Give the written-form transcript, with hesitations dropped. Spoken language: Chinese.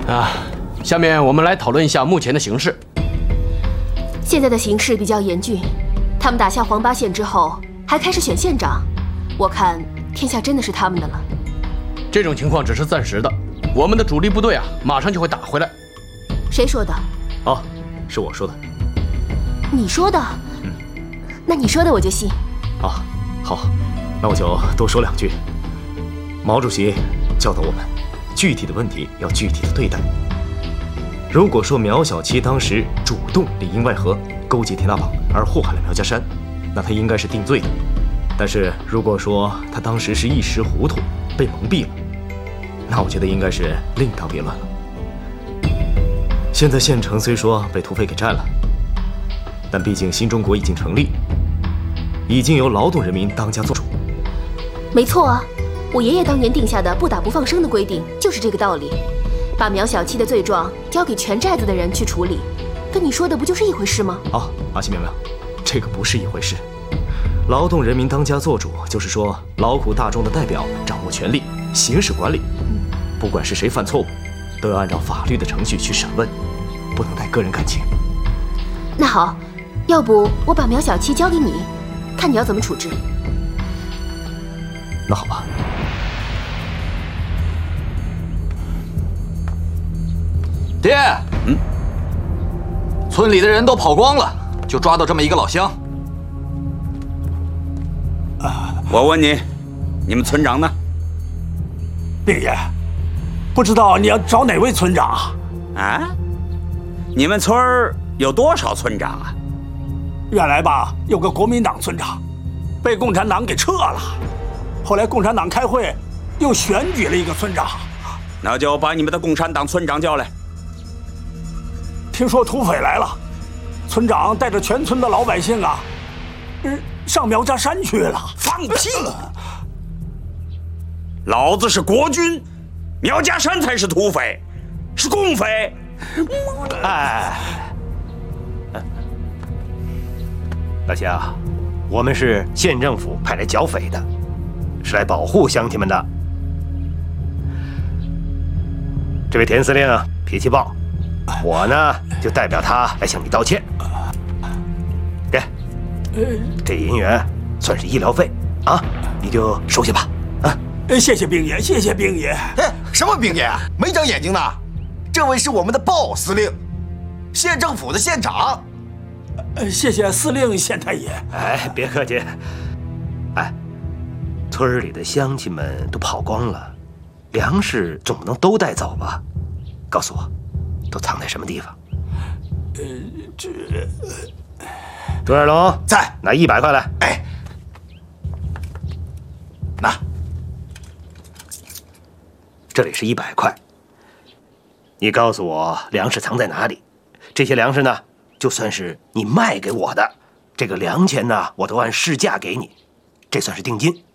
下面我们来讨论一下目前的形势。 现在的形势比较严峻，他们打下黄八县之后，还开始选县长，我看天下真的是他们的了。 这种情况只是暂时的，我们的主力部队马上就会打回来。 谁说的？ 哦，是我说的。 你说的？那你说的我就信。 好，那我就多说2句。毛主席教导我们，具体的问题要具体的对待。如果说苗小七当时主动里应外合，勾结田大绑而祸害了苗家山，那他应该是定罪的。但是如果说他当时是一时糊涂，被蒙蔽了，那我觉得应该是另当别论了。现在县城虽说被土匪给占了，但毕竟新中国已经成立，已经由劳动人民当家作主。 没错啊，我爷爷当年定下的不打不放生的规定就是这个道理，把苗小七的罪状交给全寨子的人去处理，跟你说的不就是一回事吗？ 阿西明明，这个不是一回事。劳动人民当家作主，就是说劳苦大众的代表掌握权力，行使管理。不管是谁犯错误，都要按照法律的程序去审问，不能带个人感情。 那好，要不我把苗小七交给你，看你要怎么处置。 那好吧。 爹，村里的人都跑光了，就抓到这么一个老乡。 我问你，你们村长呢？ 兵爷，不知道你要找哪位村长啊？你们村儿有多少村长啊？ 原来吧，有个国民党村长，被共产党给撤了。后来共产党开会，又选举了一个村长。 那就把你们的共产党村长叫来。 听说土匪来了，村长带着全村的老百姓上苗家山去了。 放屁！老子是国军，苗家山才是土匪，是共匪。 老乡，我们是县政府派来剿匪的，是来保护乡亲们的。这位田司令脾气暴，我呢就代表他来向你道歉。给，这银元算是医疗费啊，你就收下吧。 谢谢兵爷，谢谢兵爷。 什么兵爷？没长眼睛呢？这位是我们的鲍司令，县政府的县长。 谢谢司令县太爷。 别客气。村里的乡亲们都跑光了，粮食总不能都带走吧？告诉我，都藏在什么地方？朱二龙在， 拿100块来。 拿。 这里是100块。你告诉我粮食藏在哪里？这些粮食呢，就算是你卖给我的，这个粮钱呢，我都按市价给你，这算是定金。